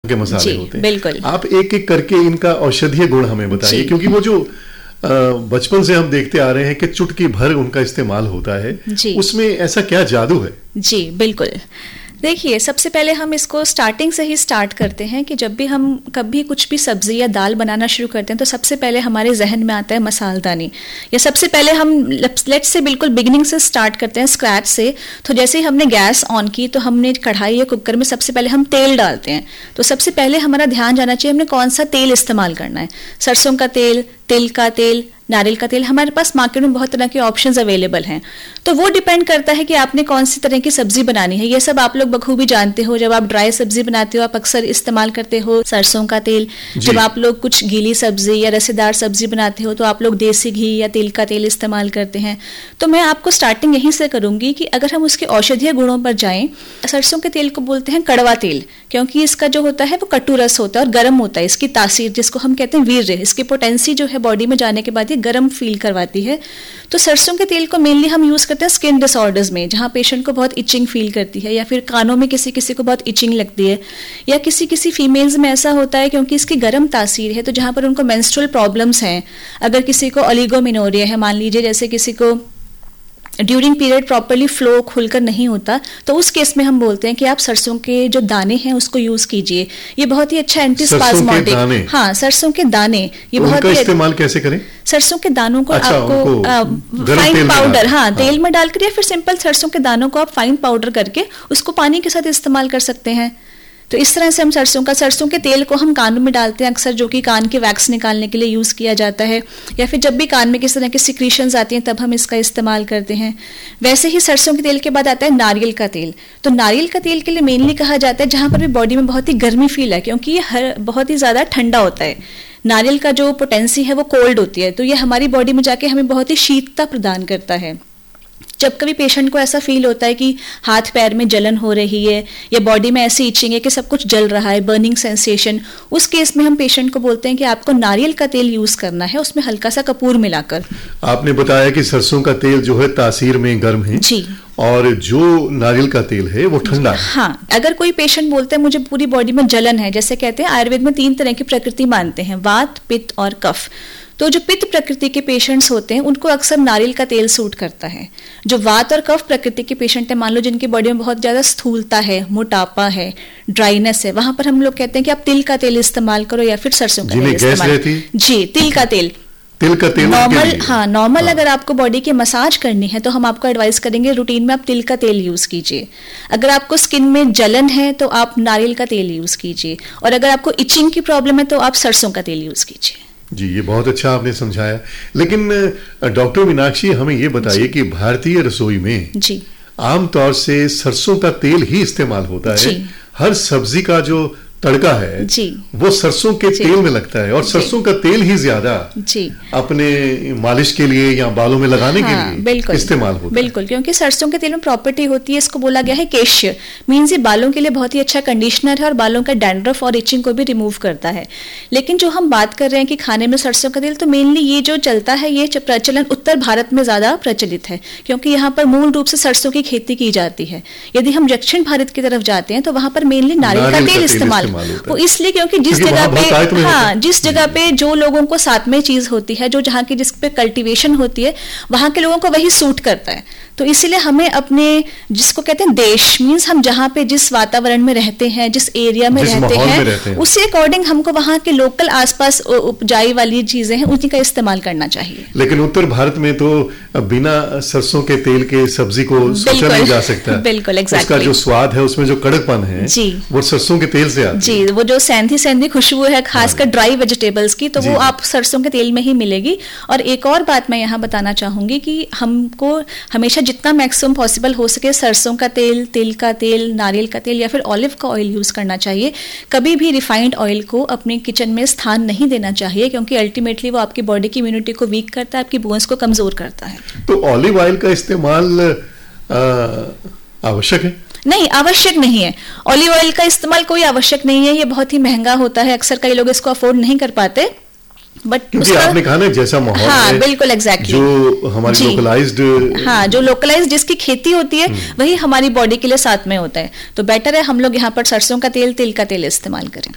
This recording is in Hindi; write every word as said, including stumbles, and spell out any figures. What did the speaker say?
के मसाले होते हैं। बिल्कुल। आप एक एक करके इनका औषधीय गुण हमें बताइए, क्योंकि वो जो बचपन से हम देखते आ रहे हैं कि चुटकी भर उनका इस्तेमाल होता है, उसमें ऐसा क्या जादू है? जी बिल्कुल। देखिए, सबसे पहले हम इसको स्टार्टिंग से ही स्टार्ट करते हैं कि जब भी हम कभी कुछ भी सब्जी या दाल बनाना शुरू करते हैं तो सबसे पहले हमारे जहन में आता है मसालदानी, या सबसे पहले हम लेट्स से बिल्कुल बिगिनिंग से स्टार्ट करते हैं, स्क्रैच से। तो जैसे ही हमने गैस ऑन की तो हमने कढ़ाई या कुकर में सबसे पहले हम तेल डालते हैं। तो सबसे पहले हमारा ध्यान जाना चाहिए हमने कौन सा तेल इस्तेमाल करना है। सरसों का तेल, तिल का तेल, नारियल का तेल, हमारे पास मार्केट में बहुत तरह के ऑप्शंस अवेलेबल हैं। तो वो डिपेंड करता है कि आपने कौन सी तरह की सब्जी बनानी है। ये सब आप लोग बखूबी जानते हो, जब आप ड्राई सब्जी बनाते हो आप अक्सर इस्तेमाल करते हो सरसों का तेल। जब आप लोग कुछ गीली सब्जी या रसेदार सब्जी बनाते हो तो आप लोग देसी घी या तिल का तेल इस्तेमाल करते हैं। तो मैं आपको स्टार्टिंग यहीं से करूंगी कि अगर हम उसके औषधीय गुणों पर जाएं, सरसों के तेल को बोलते हैं कड़वा तेल, क्योंकि इसका जो होता है वो कटु रस होता है और गर्म होता है। इसकी तासीर, जिसको हम कहते हैं वीर्य, इसकी पोटेंसी जो है बॉडी में जाने के बाद गर्म फील करवाती है। तो सरसों के तेल को मेनली हम यूज करते हैं स्किन डिसऑर्डर्स में, जहां पेशेंट को बहुत इचिंग फील करती है, या फिर कानों में किसी किसी को बहुत इचिंग लगती है, या किसी किसी फीमेल्स में ऐसा होता है क्योंकि इसकी गर्म तासीर है तो जहां पर उनको मेंस्ट्रुअल प्रॉब्लम्स हैं, अगर किसी को ओलिगोमेनोरिया है मान लीजिए, जैसे किसी को ड्यूरिंग पीरियड प्रॉपर्ली फ्लो खुलकर नहीं होता, तो उस केस में हम बोलते हैं कि आप सरसों के जो दाने हैं उसको यूज कीजिए। ये बहुत ही अच्छा एंटीस्पाज्मोटिक, हाँ सरसों के दाने, ये बहुत ही इस्तेमाल कैसे करें? सरसों के दानों को अच्छा, आपको फाइन पाउडर, हाँ तेल में डालकर, या फिर सिंपल सरसों के दानों को आप फाइन पाउडर करके उसको पानी के साथ इस्तेमाल कर सकते हैं। तो इस तरह से हम सरसों का सरसों के तेल को हम कानों में डालते हैं अक्सर, जो कि कान के वैक्स निकालने के लिए यूज़ किया जाता है, या फिर जब भी कान में किस तरह की सिक्रीशंस आती हैं तब हम इसका इस्तेमाल करते हैं। वैसे ही सरसों के तेल के बाद आता है नारियल का तेल। तो नारियल का तेल के लिए मेनली कहा जाता है जहाँ पर भी बॉडी में बहुत ही गर्मी फील है, क्योंकि ये हर बहुत ही ज़्यादा ठंडा होता है। नारियल का जो पोटेंसी है वो कोल्ड होती है, तो ये हमारी बॉडी में जाके हमें बहुत ही शीतता प्रदान करता है। जब कभी पेशेंट को ऐसा फील होता है कि हाथ पैर में जलन हो रही है या बॉडी में ऐसी इचिंग है कि सब कुछ जल रहा है, बर्निंग सेंसेशन, उस केस में हम पेशेंट को बोलते हैं कि आपको नारियल का तेल यूज करना है, उसमें हल्का सा कपूर मिलाकर। आपने बताया कि सरसों का तेल जो है तासीर में गर्म है जी, और जो नारियल का तेल है वो ठंडा है। हाँ, अगर कोई पेशेंट बोलते हैं मुझे पूरी बॉडी में जलन है, जैसे कहते हैं आयुर्वेद में तीन तरह की प्रकृति मानते हैं, वात, पित्त और कफ। तो जो पित्त प्रकृति के पेशेंट्स होते हैं उनको अक्सर नारियल का तेल सूट करता है। जो वात और कफ प्रकृति के पेशेंट है, मान लो जिनकी बॉडी में बहुत ज्यादा स्थूलता है, मोटापा है, ड्राइनेस है, वहां पर हम लोग कहते हैं कि आप तिल का तेल इस्तेमाल करो या फिर सरसों का तेल इस्तेमाल। जी, तिल का तेल तिल का तेल नॉर्मल, हाँ नॉर्मल हाँ। अगर आपको बॉडी की मसाज करनी है तो हम आपको एडवाइस करेंगे रूटीन में आप तिल का तेल यूज कीजिए। अगर आपको स्किन में जलन है तो आप नारियल का तेल यूज कीजिए, और अगर आपको इचिंग की प्रॉब्लम है तो आप सरसों का तेल यूज कीजिए। जी, ये बहुत अच्छा आपने समझाया। लेकिन डॉक्टर मीनाक्षी, हमें ये बताइए कि भारतीय रसोई में जी आमतौर से सरसों का तेल ही इस्तेमाल होता है। हर सब्जी का जो तड़का है जी, वो सरसों के तेल में लगता है, और सरसों का तेल ही ज्यादा जी अपने मालिश के लिए या बालों में लगाने हाँ, के लिए बिल्कुल, इस्तेमाल होता बिल्कुल, क्योंकि सरसों के तेल में प्रॉपर्टी होती है, इसको बोला गया है केश्य, मीन्स ये बालों के लिए बहुत ही अच्छा कंडीशनर है और बालों का डैंड्रफ और इचिंग को भी रिमूव करता है। लेकिन जो हम बात कर रहे हैं कि खाने में सरसों का तेल, तो मेनली ये जो चलता है ये प्रचलन उत्तर भारत में ज्यादा प्रचलित है, क्योंकि यहाँ पर मूल रूप से सरसों की खेती की जाती है। यदि हम दक्षिण भारत की तरफ जाते हैं तो वहां पर मेनली नारियल का तेल इस्तेमाल, वो इसलिए क्योंकि जिस जगह पे हाँ जिस जगह पे जो लोगों को साथ में चीज होती है, जो जहाँ की जिस पे कल्टीवेशन होती है, वहां के लोगों को वही सूट करता है। तो इसीलिए हमें अपने जिसको कहते हैं देश, मीन्स हम जहाँ पे जिस वातावरण में रहते हैं, जिस एरिया में रहते हैं, रहते हैं, उसी अकॉर्डिंग हमको वहाँ के लोकल आसपास उपजाई वाली चीजें हैं उन्हीं का इस्तेमाल करना चाहिए। लेकिन उत्तर भारत में तो बिना सरसों के तेल के सब्जी को सोचा नहीं जा सकता। बिल्कुल, एग्जैक्टली। उसका जो स्वाद है, उसमें जो कड़कपन है जी, वो सरसों के तेल से आता है। जी, वो जो सैंधी सैंधी खुशबू है खासकर ड्राई वेजिटेबल्स की, तो वो आप सरसों के तेल में ही मिलेगी। और एक और बात मैं यहाँ बताना चाहूंगी कि हमको हमेशा जितना मैक्सिमम पॉसिबल हो सके सरसों का तेल, तिल का तेल, नारियल का तेल या फिर ऑलिव का ऑयल यूज करना चाहिए। कभी भी रिफाइंड ऑयल को अपने किचन में स्थान नहीं देना चाहिए, क्योंकि अल्टीमेटली वो आपकी बॉडी की इम्यूनिटी को वीक करता है, आपकी बोन्स को कमजोर करता है। तो ऑलिव ऑयल का इस्तेमाल आवश्यक है? नहीं, आवश्यक नहीं है। ऑलिव ऑयल का इस्तेमाल कोई आवश्यक नहीं है, ये बहुत ही महंगा होता है, अक्सर कई लोग इसको अफोर्ड नहीं कर पाते। बट क्योंकि आपने कहा ना जैसा माहौल हाँ, है, बिल्कुल एग्जैक्टली, जो हमारी लोकलाइज्ड हाँ जो लोकलाइज्ड जिसकी खेती होती है वही हमारी बॉडी के लिए साथ में होता है। तो बेटर है हम लोग यहाँ पर सरसों का तेल, तिल का तेल इस्तेमाल करें।